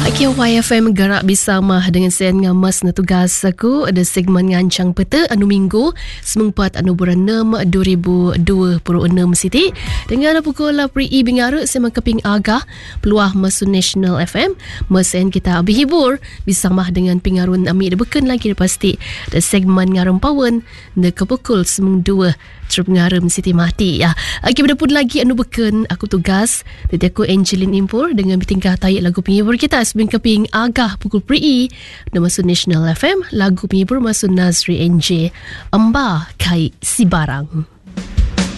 KYFM gerak bersama dengan saya dengan Mas na tugas aku ada segmen ngancang peta anu minggu semung 4 anu bulan 6 2026 Siti dengan pukul pri bingaru saya keping agah peluah masu National FM mesen kita abi hibur bersama dengan pengarun ami ada beken lagi pasti ada segmen ngarum pawen de ke pukul semung 2 Terus ngarum Siti mati ya. Kita berpun lagi anu beken aku tugas tadi aku Angeline Impur dengan bertingkah tayak lagu penghibur kita sebelum keping agah pukul pri nama masuk National FM lagu penghibur masuk Nazri NJ Amba Kai Sibarang.